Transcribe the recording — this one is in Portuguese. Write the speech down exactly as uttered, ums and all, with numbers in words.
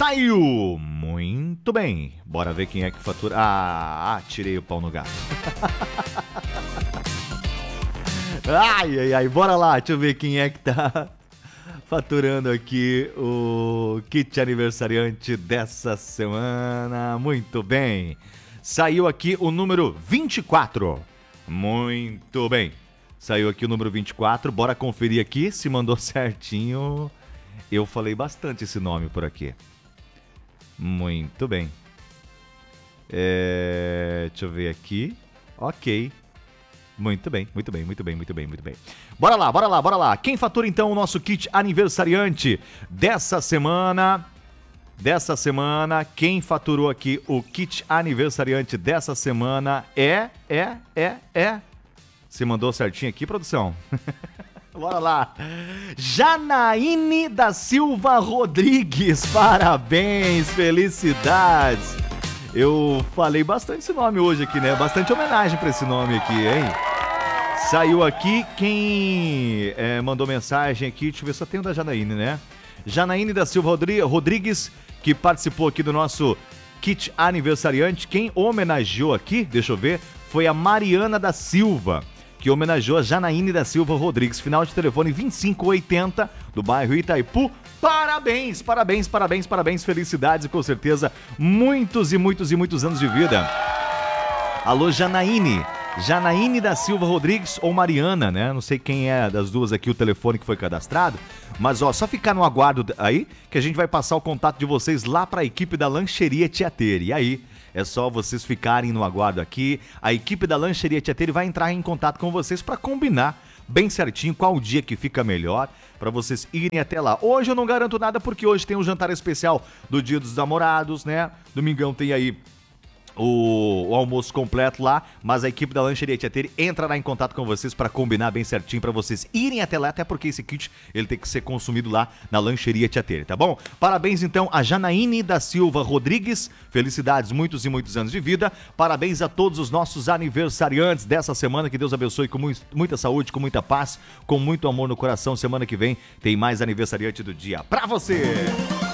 maio. Muito bem. Bora ver quem é que fatura. Ah, ah tirei o pau no gato. Ai, ai, ai. Bora lá. Deixa eu ver quem é que tá faturando aqui o kit aniversariante dessa semana. Muito bem. Saiu aqui o número vinte e quatro. Muito bem. Saiu aqui o número vinte e quatro. Bora conferir aqui se mandou certinho. Eu falei bastante esse nome por aqui. Muito bem. É... Deixa eu ver aqui. Ok. Muito bem, muito bem, muito bem, muito bem, muito bem. Bora lá, bora lá, bora lá. Quem fatura então o nosso kit aniversariante dessa semana? Dessa semana, quem faturou aqui o kit aniversariante dessa semana é, é, é, é. Você mandou certinho aqui, produção? Bora lá. Janaíne da Silva Rodrigues, parabéns, felicidades. Eu falei bastante esse nome hoje aqui, né? Bastante homenagem pra esse nome aqui, hein? Saiu aqui quem é, mandou mensagem aqui, deixa eu ver, só tem o da Janaíne, né? Janaíne da Silva Rodrigues, que participou aqui do nosso kit aniversariante. Quem homenageou aqui, deixa eu ver, foi a Mariana da Silva, que homenageou a Janaíne da Silva Rodrigues, final de telefone vinte e cinco oitenta, do bairro Itaipu. Parabéns, parabéns, parabéns, parabéns, felicidades e com certeza muitos e muitos e muitos anos de vida. Alô, Janaíne. Janaíne da Silva Rodrigues ou Mariana, né? Não sei quem é das duas aqui o telefone que foi cadastrado, mas ó, só ficar no aguardo aí que a gente vai passar o contato de vocês lá para a equipe da Lancheria Tieteira. E aí, é só vocês ficarem no aguardo aqui. A equipe da Lancheria Tieteira vai entrar em contato com vocês para combinar bem certinho qual o dia que fica melhor para vocês irem até lá. Hoje eu não garanto nada porque hoje tem um jantar especial do Dia dos Namorados, né? Domingão tem aí O, o almoço completo lá, mas a equipe da Lancheria Tieteira entrará em contato com vocês para combinar bem certinho para vocês irem até lá, até porque esse kit ele tem que ser consumido lá na Lancheria Tieteira, tá bom? Parabéns então a Janaíne da Silva Rodrigues, felicidades, muitos e muitos anos de vida, parabéns a todos os nossos aniversariantes dessa semana, que Deus abençoe com mu- muita saúde, com muita paz, com muito amor no coração. Semana que vem tem mais aniversariante do dia pra você!